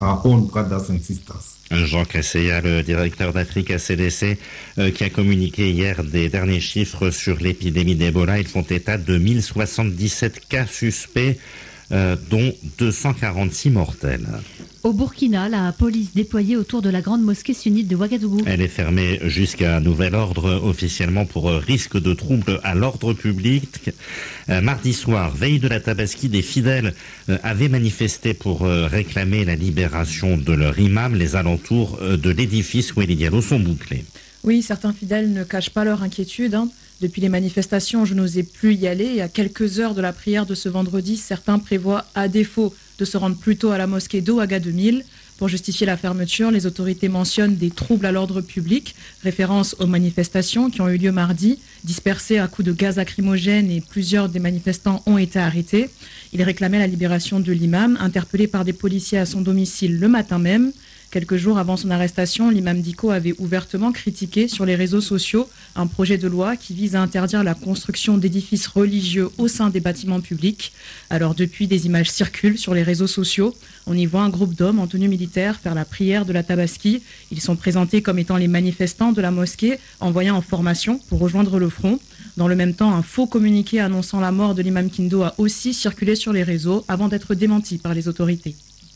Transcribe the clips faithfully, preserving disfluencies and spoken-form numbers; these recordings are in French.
our own brothers and sisters. Jean Casseya, le directeur d'Africa C D C, euh, qui a communiqué hier des derniers chiffres sur l'épidémie d'Ebola. Ils font état de mille soixante-dix-sept cas suspects, euh, dont deux cent quarante-six mortels. Au Burkina, la police déployée autour de la grande mosquée sunnite de Ouagadougou. Elle est fermée jusqu'à nouvel ordre, officiellement pour risque de trouble à l'ordre public. Euh, mardi soir, veille de la Tabaski, des fidèles euh, avaient manifesté pour euh, réclamer la libération de leur imam. Les alentours euh, de l'édifice où les dialogues sont bouclés. Oui, certains fidèles ne cachent pas leur inquiétude. Hein. Depuis les manifestations, je n'osais plus y aller. Et à quelques heures de la prière de ce vendredi, certains prévoient, à défaut de se rendre plus tôt à la mosquée d'Ouaga deux mille. Pour justifier la fermeture, les autorités mentionnent des troubles à l'ordre public, référence aux manifestations qui ont eu lieu mardi, dispersées à coups de gaz lacrymogène, et plusieurs des manifestants ont été arrêtés. Ils réclamaient la libération de l'imam, interpellé par des policiers à son domicile le matin même. Quelques jours avant son arrestation, l'imam Diko avait ouvertement critiqué sur les réseaux sociaux un projet de loi qui vise à interdire la construction d'édifices religieux au sein des bâtiments publics. Alors depuis, des images circulent sur les réseaux sociaux. On y voit un groupe d'hommes en tenue militaire faire la prière de la Tabaski. Ils sont présentés comme étant les manifestants de la mosquée envoyés en formation pour rejoindre le front. Dans le même temps, un faux communiqué annonçant la mort de l'imam Kindo a aussi circulé sur les réseaux avant d'être démenti par les autorités.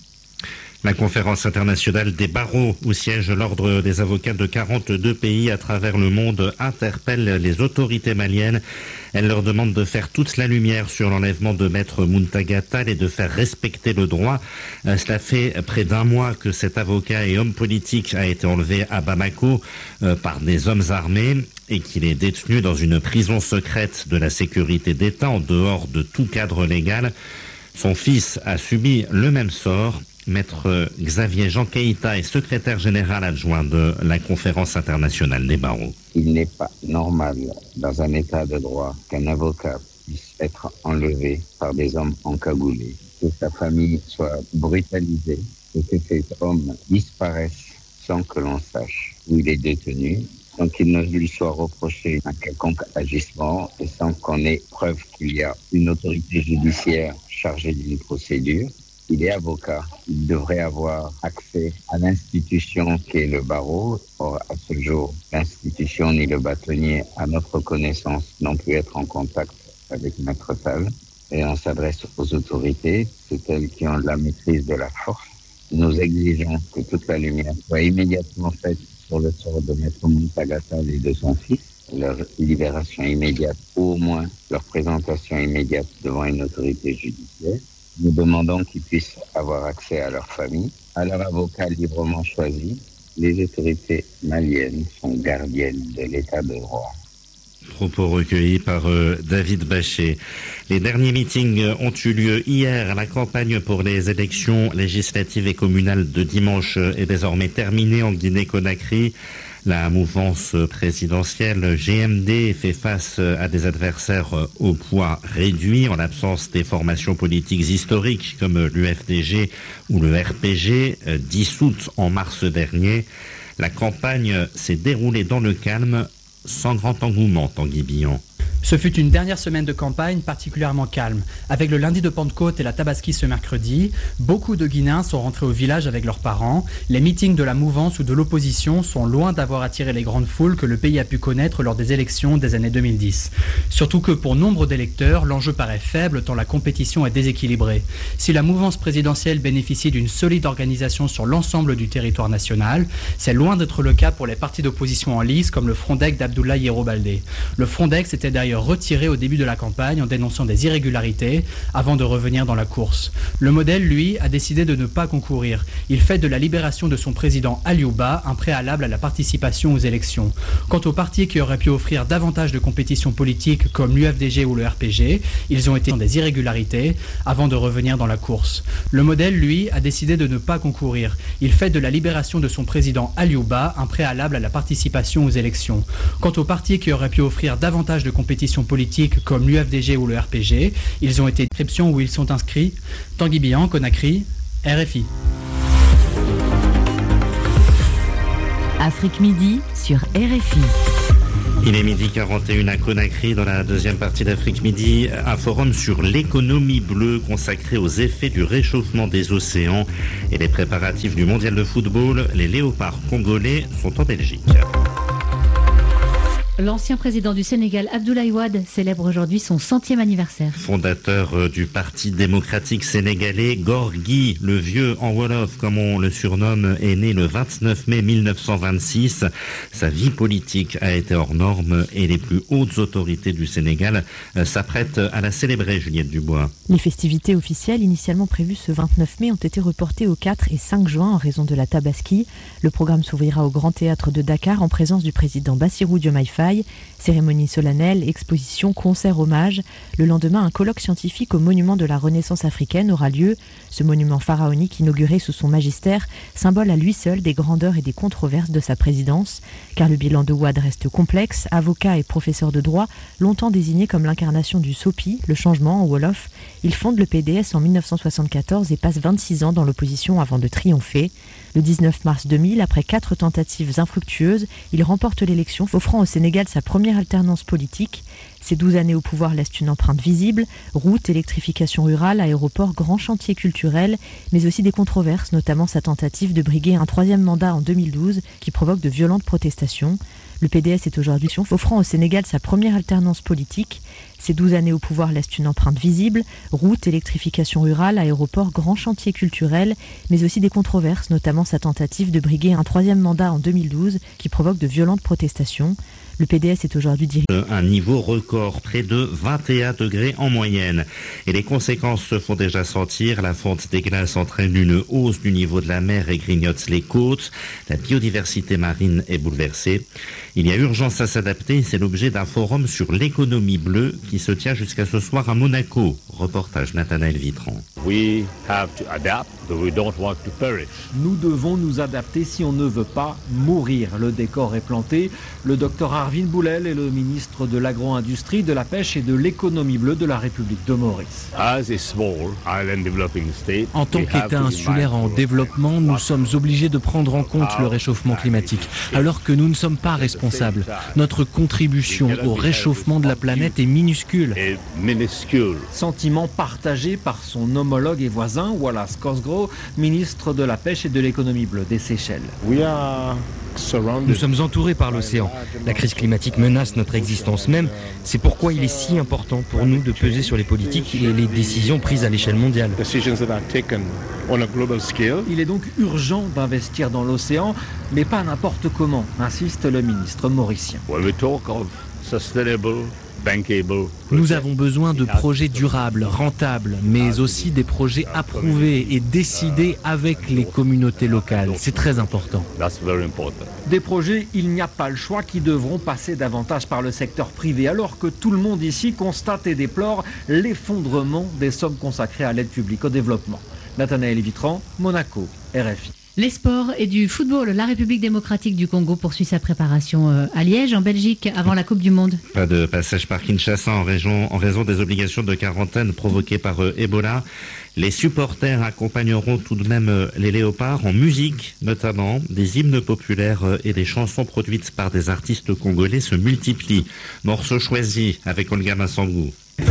La conférence internationale des barreaux, où siège l'ordre des avocats de quarante-deux pays à travers le monde, interpelle les autorités maliennes. Elle leur demande de faire toute la lumière sur l'enlèvement de maître Muntaga Tall et de faire respecter le droit. Euh, cela fait près d'un mois que cet avocat et homme politique a été enlevé à Bamako euh, par des hommes armés et qu'il est détenu dans une prison secrète de la sécurité d'État en dehors de tout cadre légal. Son fils a subi le même sort. Maître Xavier Jean Keïta est secrétaire général adjoint de la conférence internationale des barreaux. Il n'est pas normal dans un état de droit qu'un avocat puisse être enlevé par des hommes encagoulés, que sa famille soit brutalisée et que cet homme disparaisse sans que l'on sache où il est détenu, sans qu'il ne lui soit reproché un quelconque agissement et sans qu'on ait preuve qu'il y a une autorité judiciaire chargée d'une procédure. Il est avocat, il devrait avoir accès à l'institution qui est le barreau. Or, à ce jour, l'institution ni le bâtonnier, à notre connaissance, n'ont pu être en contact avec Maître Tall. Et on s'adresse aux autorités, c'est elles qui ont la maîtrise de la force. Nous exigeons que toute la lumière soit immédiatement faite sur le sort de Maître Muntaga Tall et de son fils, leur libération immédiate, ou au moins leur présentation immédiate devant une autorité judiciaire. Nous demandons qu'ils puissent avoir accès à leur famille, à leur avocat librement choisi. Les autorités maliennes sont gardiennes de l'état de droit. Propos recueillis par euh, David Bachet. Les derniers meetings ont eu lieu hier. La campagne pour les élections législatives et communales de dimanche est désormais terminée en Guinée-Conakry. La mouvance présidentielle G M D fait face à des adversaires au poids réduit en l'absence des formations politiques historiques comme l'U F D G ou le R P G, dissoutes en mars dernier. La campagne s'est déroulée dans le calme, sans grand engouement, Tanguy Billon. Ce fut une dernière semaine de campagne particulièrement calme. Avec le lundi de Pentecôte et la Tabaski ce mercredi, beaucoup de Guinéens sont rentrés au village avec leurs parents. Les meetings de la mouvance ou de l'opposition sont loin d'avoir attiré les grandes foules que le pays a pu connaître lors des élections des années deux mille dix. Surtout que pour nombre d'électeurs, l'enjeu paraît faible tant la compétition est déséquilibrée. Si la mouvance présidentielle bénéficie d'une solide organisation sur l'ensemble du territoire national, c'est loin d'être le cas pour les partis d'opposition en lice comme le Frondec d'Abdoulaye Yero Baldé. Le Frondec s'était d'ailleurs retiré au début de la campagne en dénonçant des irrégularités avant de revenir dans la course. Le modèle, lui, a décidé de ne pas concourir. Il fait de la libération de son président Aliouba un préalable à la participation aux élections. Quant aux partis qui auraient pu offrir davantage de compétition politique comme l'U F D G ou le R P G, ils ont été dans des irrégularités avant de revenir dans la course. Le modèle, lui, a décidé de ne pas concourir. Il fait de la libération de son président Aliouba un préalable à la participation aux élections. Quant aux partis qui auraient pu offrir davantage de compétition politiques comme l'U F D G ou le R P G, ils ont été inscriptions où ils sont inscrits. Tanguy Billon, Conakry, R F I. Afrique Midi sur R F I. Il est midi quarante et un à Conakry, dans la deuxième partie d'Afrique Midi, un forum sur l'économie bleue consacré aux effets du réchauffement des océans et les préparatifs du mondial de football. Les léopards congolais sont en Belgique. L'ancien président du Sénégal, Abdoulaye Wade, célèbre aujourd'hui son centième anniversaire. Fondateur du Parti démocratique sénégalais, Gorgui, le vieux en Wolof, comme on le surnomme, est né le vingt-neuf mai mille neuf cent vingt-six. Sa vie politique a été hors norme et les plus hautes autorités du Sénégal s'apprêtent à la célébrer, Juliette Dubois. Les festivités officielles initialement prévues ce vingt-neuf mai ont été reportées au quatre et cinq juin en raison de la Tabaski. Le programme s'ouvrira au Grand Théâtre de Dakar en présence du président Bassirou Diomaye Faye. Cérémonie solennelle, exposition, concert, hommage. Le lendemain, un colloque scientifique au monument de la Renaissance africaine aura lieu. Ce monument pharaonique inauguré sous son magistère, symbole à lui seul des grandeurs et des controverses de sa présidence. Car le bilan de Wade reste complexe. Avocat et professeur de droit, longtemps désigné comme l'incarnation du SOPI, le changement en Wolof. Il fonde le P D S en mille neuf cent soixante-quatorze et passe vingt-six ans dans l'opposition avant de triompher. Le dix-neuf mars deux mille, après quatre tentatives infructueuses, il remporte l'élection, offrant au Sénégal sa première alternance politique. Ces douze années au pouvoir laissent une empreinte visible. Routes, électrification rurale, aéroports, grands chantiers culturels, mais aussi des controverses, notamment sa tentative de briguer un troisième mandat en deux mille douze qui provoque de violentes protestations. Le P D S est aujourd'hui offrant au Sénégal sa première alternance politique. Ces douze années au pouvoir laissent une empreinte visible. Routes, électrification rurale, aéroports, grands chantiers culturels, mais aussi des controverses, notamment sa tentative de briguer un troisième mandat en deux mille douze qui provoque de violentes protestations. Le P D S est aujourd'hui dirigé. Un niveau record, près de vingt et un degrés en moyenne. Et les conséquences se font déjà sentir. La fonte des glaces entraîne une hausse du niveau de la mer et grignote les côtes. La biodiversité marine est bouleversée. Il y a urgence à s'adapter. C'est l'objet d'un forum sur l'économie bleue qui se tient jusqu'à ce soir à Monaco. Reportage Nathanaël Vitran. We have to adapt, but we don't want to perish. Nous devons nous adapter si on ne veut pas mourir. Le décor est planté. Le docteur Arvin Boulel est le ministre de l'agro-industrie, de la pêche et de l'économie bleue de la République de Maurice. As a small island developing state, en tant qu'État insulaire en développement, nous sommes obligés de prendre en compte le réchauffement climatique, alors que nous ne sommes pas responsables. Notre contribution au réchauffement de la planète est minuscule. Sentiment partagé par son homologue et voisin, Wallace Cosgrove, ministre de la pêche et de l'économie bleue des Seychelles. Nous sommes entourés par l'océan. La crise climatique menace notre existence même. C'est pourquoi il est si important pour nous de peser sur les politiques et les décisions prises à l'échelle mondiale. Il est donc urgent d'investir dans l'océan, mais pas n'importe comment, insiste le ministre mauricien. Nous avons besoin de projets durables, rentables, mais aussi des projets approuvés et décidés avec les communautés locales. C'est très important. Des projets, il n'y a pas le choix, qui devront passer davantage par le secteur privé, alors que tout le monde ici constate et déplore l'effondrement des sommes consacrées à l'aide publique au développement. Nathanaël Vitran, Monaco, R F I. Les sports et du football. La République démocratique du Congo poursuit sa préparation à Liège, en Belgique, avant la Coupe du Monde. Pas de passage par Kinshasa en, région, en raison des obligations de quarantaine provoquées par euh, Ebola. Les supporters accompagneront tout de même euh, les léopards en musique, notamment. Des hymnes populaires euh, et des chansons produites par des artistes congolais se multiplient. Morceaux choisis avec Olga Massangou.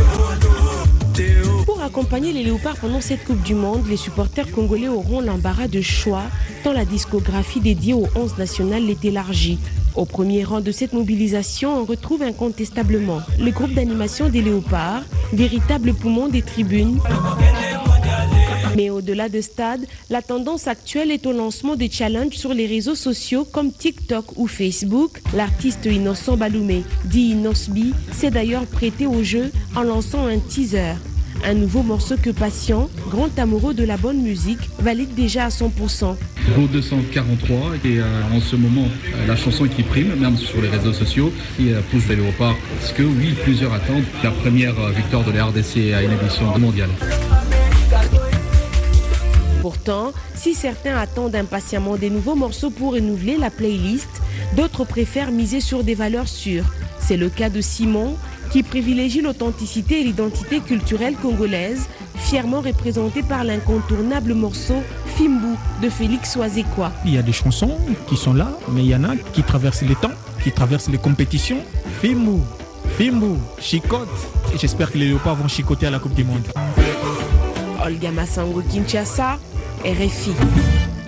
Pour accompagner les léopards pendant cette Coupe du Monde, les supporters congolais auront l'embarras de choix, tant la discographie dédiée aux onze nationales est élargie. Au premier rang de cette mobilisation, on retrouve incontestablement le groupe d'animation des léopards, véritable poumon des tribunes. Mais au-delà de stade, la tendance actuelle est au lancement de challenges sur les réseaux sociaux comme TikTok ou Facebook. L'artiste Innocent Baloumé, dit Inosbi, s'est d'ailleurs prêté au jeu en lançant un teaser. Un nouveau morceau que Patient, grand amoureux de la bonne musique, valide déjà à cent pour cent. Go deux cent quarante-trois et euh, en ce moment euh, la chanson qui prime, même sur les réseaux sociaux, qui euh, pousse les léopards. Parce que oui, plusieurs attendent la première euh, victoire de la R D C à une édition mondiale. Pourtant, si certains attendent impatiemment des nouveaux morceaux pour renouveler la playlist, d'autres préfèrent miser sur des valeurs sûres. C'est le cas de Simon, qui privilégie l'authenticité et l'identité culturelle congolaise, fièrement représenté par l'incontournable morceau Fimbu de Félix Oazekwa. Il y a des chansons qui sont là, mais il y en a qui traversent les temps, qui traversent les compétitions. Fimbu, Fimbu, chicote. Et j'espère que les léopards vont chicoter à la Coupe du Monde. Olga Massango, Kinshasa, R F I.